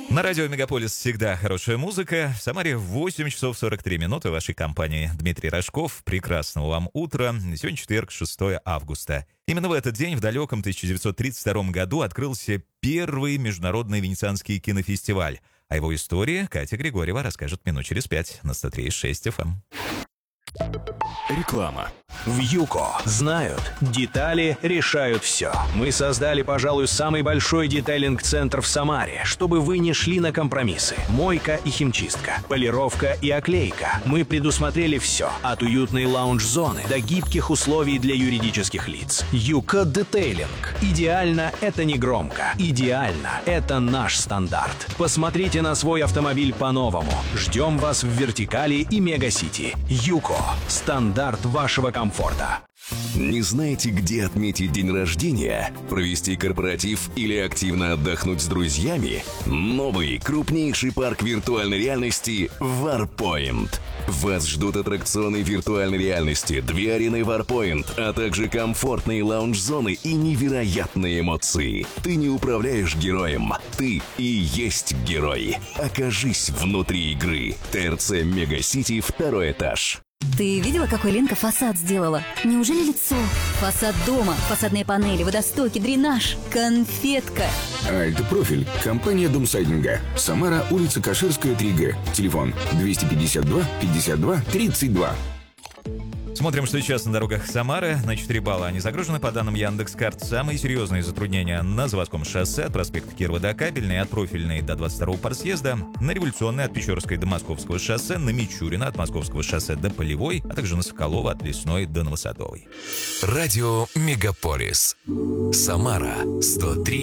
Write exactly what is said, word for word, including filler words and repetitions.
На радио «Мегаполис» всегда хорошая музыка. В Самаре восемь часов сорок три минуты. В вашей компании Дмитрий Рожков. Прекрасного вам утра. Сегодня четверг, шестое августа. Именно в этот день, в далеком тысяча девятьсот тридцать втором году, открылся первый международный венецианский кинофестиваль. О его истории Катя Григорьева расскажет минут через пять на сто три и шесть эф эм. Реклама. В ЮКО знают, детали решают все. Мы создали, пожалуй, самый большой детейлинг-центр в Самаре, чтобы вы не шли на компромиссы. Мойка и химчистка, полировка и оклейка. Мы предусмотрели все, от уютной лаунж-зоны до гибких условий для юридических лиц. ЮКО Детейлинг. Идеально — это не громко. Идеально — это наш стандарт. Посмотрите на свой автомобиль по-новому. Ждем вас в Вертикали и Мегасити. ЮКО. Стандарт вашего комфорта. Не знаете, где отметить день рождения, провести корпоратив или активно отдохнуть с друзьями? Новый, крупнейший парк виртуальной реальности Warpoint. Вас ждут аттракционы виртуальной реальности, две арены Warpoint, а также комфортные лаунж-зоны и невероятные эмоции. Ты не управляешь героем, ты и есть герой. Окажись внутри игры. ТРЦ Мегасити, второй этаж. Ты видела, какой Ленка фасад сделала? Неужели лицо? Фасад дома, фасадные панели, водостоки, дренаж, конфетка. Альт-профиль. Компания Домсайдинга. Самара, улица Каширская, три Г. Телефон двести пятьдесят два пятьдесят два тридцать два. Смотрим, что сейчас на дорогах Самары. На четыре балла они загружены, по данным Яндекс.Карт. Самые серьезные затруднения на Заводском шоссе от проспекта Кирова до Кабельной, от Профильной до двадцать второго парсъезда, на Революционной от Печорской до Московского шоссе, на Мичурина от Московского шоссе до Полевой, а также на Соколова от Лесной до Новосадовой. Радио Мегаполис. Самара сто три